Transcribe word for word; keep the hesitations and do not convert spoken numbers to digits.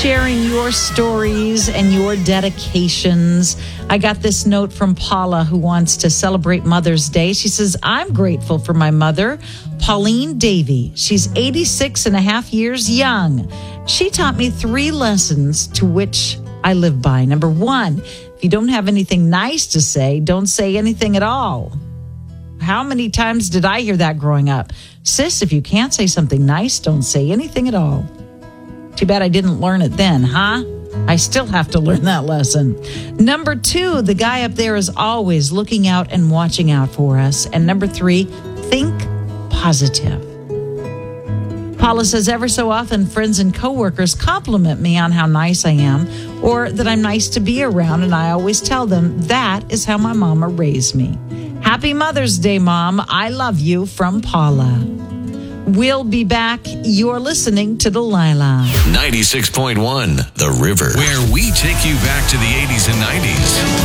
sharing your stories and your dedications. I got this note from Paula, who wants to celebrate Mother's Day. She says, I'm grateful for my mother, Pauline Davey. She's eighty-six and a half years young. She taught me three lessons to which I live by. Number one, if you don't have anything nice to say, don't say anything at all. How many times did I hear that growing up? Sis, if you can't say something nice, don't say anything at all. Too bad I didn't learn it then, huh? I still have to learn that lesson. Number two, the guy up there is always looking out and watching out for us. And number three, think positive. Paula says, ever so often, friends and coworkers compliment me on how nice I am or that I'm nice to be around. And I always tell them that is how my mama raised me. Happy Mother's Day, Mom. I love you, from Paula. We'll be back. You're listening to Delilah. ninety-six point one The River, where we take you back to the eighties and nineties.